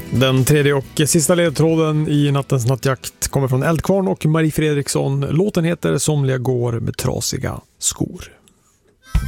Den tredje och sista ledtråden i nattens nattjakt kommer från Eldkvarn och Marie Fredriksson. Låten heter Somliga går med trasiga skor.